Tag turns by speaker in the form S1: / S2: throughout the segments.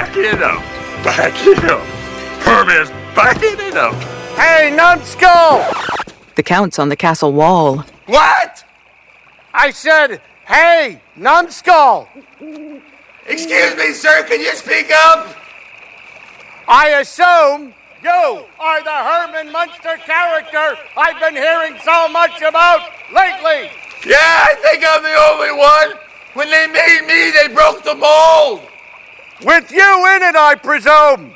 S1: backing it up. Backing it up. Herman's backing it up.
S2: Hey, numbskull!
S3: The Count's on the castle wall.
S1: What?
S2: I said, hey, numbskull!
S1: Excuse me, sir, can you speak up?
S2: I assume you are the Herman Munster character I've been hearing so much about lately.
S1: Yeah, I think I'm the only one. When they made me, they broke the mold.
S2: With you in it, I presume.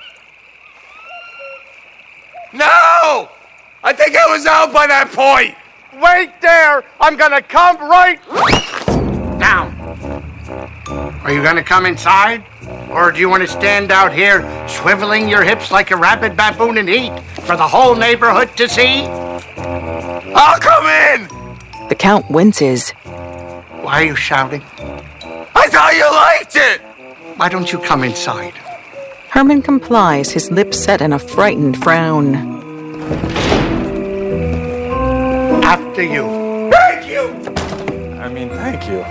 S1: No! I think I was out by that point.
S2: Wait there. I'm gonna come right down. Are you gonna come inside? Or do you want to stand out here, swiveling your hips like a rabid baboon in heat for the whole neighborhood to see?
S1: I'll come in!
S3: The Count winces.
S2: Why are you shouting?
S1: I thought you liked it!
S2: Why don't you come inside?
S3: Herman complies, his lips set in a frightened frown.
S2: After you.
S1: Thank you!
S4: Thank you.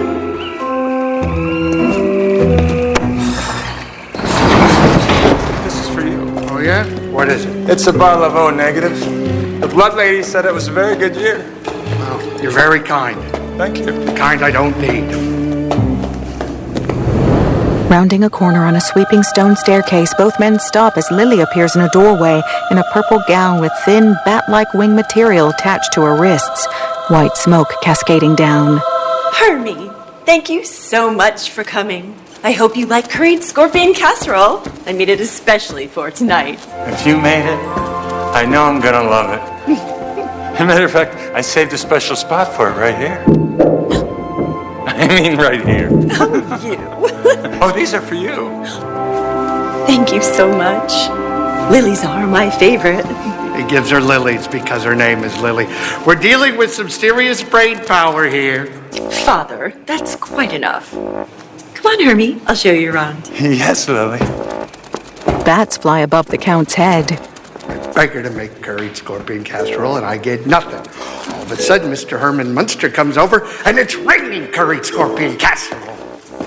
S4: This is for you.
S2: Oh, yeah? What is it?
S4: It's a bottle of O negative. The blood lady said it was a very good year.
S2: Well, you're very kind.
S4: Thank you.
S2: The kind I don't need.
S3: Rounding a corner on a sweeping stone staircase, both men stop as Lily appears in a doorway in a purple gown with thin, bat-like wing material attached to her wrists, white smoke cascading down.
S5: Hermie, thank you so much for coming. I hope you like curried scorpion casserole. I made it especially for tonight.
S4: If you made it, I know I'm gonna love it. As a matter of fact, I saved a special spot for it right here. Right here.
S5: Oh, you.
S4: Oh, these are for you.
S5: Thank you so much. Lilies are my favorite.
S2: He gives her lilies because her name is Lily. We're dealing with some serious brain power here.
S5: Father, that's quite enough. Come on, Hermie. I'll show you around.
S4: Yes, Lily.
S3: Bats fly above the Count's head.
S2: I begged her to make curried scorpion casserole, and I get nothing. All of a sudden, Mr. Herman Munster comes over, and it's raining curried scorpion casserole.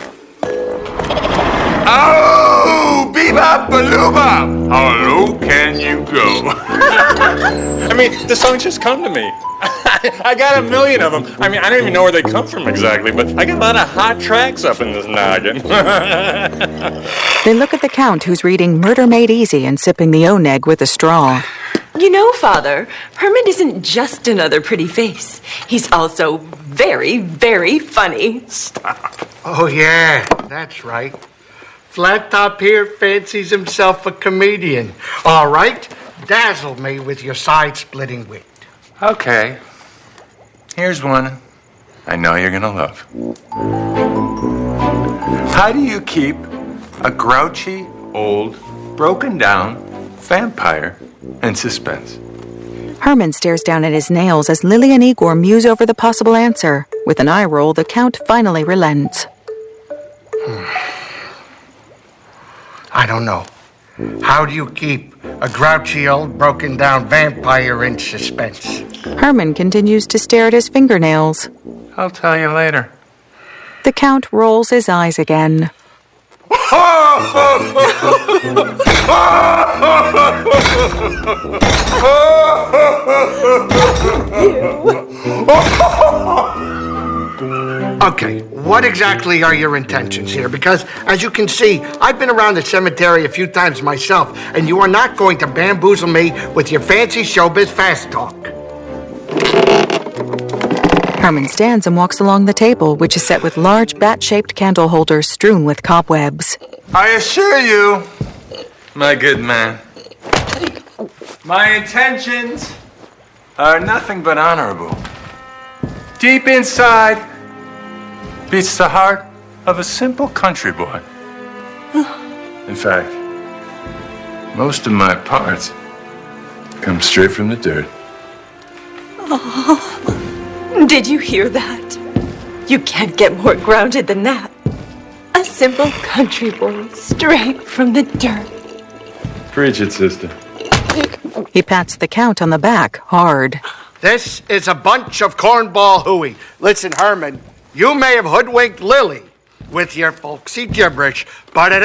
S1: Oh, bebop balooba! How low can you go?
S4: The songs just come to me. I got a million of them. I don't even know where they come from exactly, but I got a lot of hot tracks up in this noggin.
S3: They look at the Count, who's reading Murder Made Easy and sipping the O-neg with a straw.
S5: You know, Father, Herman isn't just another pretty face. He's also very, very funny.
S4: Stop.
S2: Oh, yeah, that's right. Flat Top here fancies himself a comedian. All right, dazzle me with your side-splitting wit.
S4: Okay. Here's one I know you're gonna love. How do you keep a grouchy, old, broken down vampire in suspense?
S3: Herman stares down at his nails as Lily and Igor muse over the possible answer. With an eye roll, the Count finally relents.
S2: I don't know. How do you keep a grouchy old broken down vampire in suspense?
S3: Herman continues to stare at his fingernails.
S4: I'll tell you later.
S3: The Count rolls his eyes again.
S2: Okay, what exactly are your intentions here? Because, as you can see, I've been around the cemetery a few times myself, and you are not going to bamboozle me with your fancy showbiz fast talk.
S3: Herman stands and walks along the table, which is set with large bat-shaped candle holders strewn with cobwebs.
S4: I assure you, my good man, my intentions are nothing but honorable. Deep inside beats the heart of a simple country boy. In fact, most of my parts come straight from the dirt.
S5: Oh, did you hear that? You can't get more grounded than that. A simple country boy straight from the dirt.
S4: Preach it, sister.
S3: He pats the Count on the back hard.
S2: This is a bunch of cornball hooey. Listen, Herman, you may have hoodwinked Lily with your folksy gibberish, but it